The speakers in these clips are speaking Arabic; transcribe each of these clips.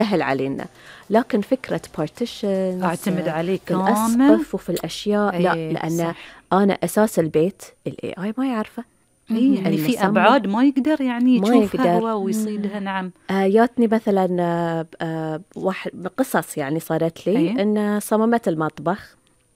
سهل علينا. لكن فكرة partitions أعتمد عليه كامل في الأسقف وفي الأشياء لا، لأن أنا أساس البيت ال AI ما يعرفه. يعني في أبعاد ما يقدر يعني يشوفها هو ويصيدها. نعم. جاتني مثلا واحد قصص يعني صارت لي إن صممت المطبخ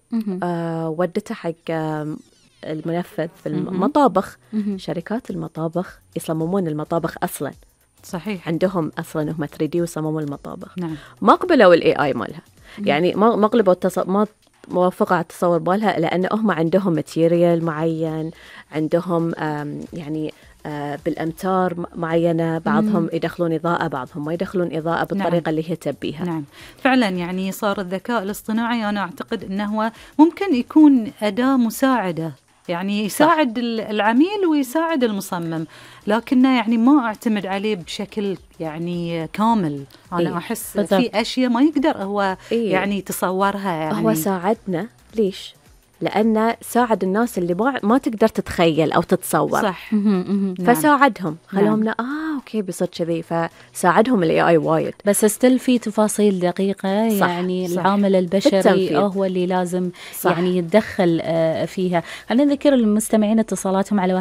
ودتها حق المنفذ في المطابخ. شركات المطابخ يصممون المطابخ أصلا. صحيح. عندهم أصلا هم 3D وصمموا المطابخ. نعم. ما قبلوا ال AI مالها. يعني ما قلبوا ما موافقة على التصور مالها، لأن هم عندهم ماتيريال معين، عندهم يعني بالأمتار معينة، بعضهم يدخلون إضاءة بعضهم ما يدخلون إضاءة بالطريقة اللي هي تبيها. نعم فعلا. يعني صار الذكاء الاصطناعي أنا أعتقد أنه ممكن يكون أداة مساعدة، يعني يساعد العميل ويساعد المصمم، لكنه يعني ما أعتمد عليه بشكل يعني كامل. أنا أحس في أشياء ما يقدر هو يعني تصورها. يعني هو ساعدنا ليش؟ لأنه ساعد الناس اللي ما تقدر تتخيل أو تتصور. صح. فساعدهم خلوهم أوكي بيصير كذي، فساعدهم ال AI وايد. بس استل في تفاصيل دقيقة. يعني صح. العامل البشري هو اللي لازم يعني يتدخل فيها. خلينا نذكر المستمعين اتصالاتهم على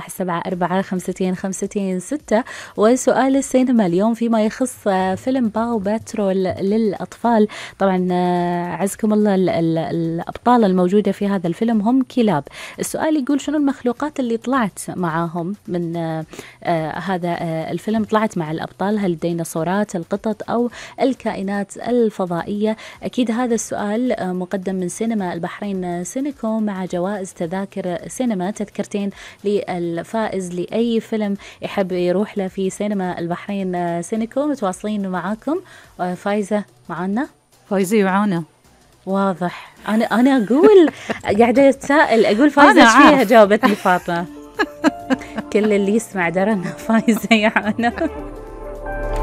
174-52-52-6. وسؤال السينما اليوم فيما يخص فيلم باو باترول للأطفال. طبعا عزكم الله الأبطال الموجودة في هذا الفيلم هم كلاب. السؤال يقول شنو المخلوقات اللي طلعت معاهم من هذا الفيلم؟ طلعت مع الأبطال هل الديناصورات، القطط أو الكائنات الفضائية؟ أكيد هذا السؤال مقدم من سينما البحرين سينيكو مع جوائز تذاكر سينما، تذكرتين للفائز لأي فيلم يحب يروح له في سينما البحرين سينيكو. متواصلين معاكم. فايزة معنا؟ فايزة وعانا واضح. أنا أقول قاعدة أتساءل أقول فايزة إيش فيها؟ جاوبتني فاطمة. كل اللي يسمع درى أنها فايزة يعني.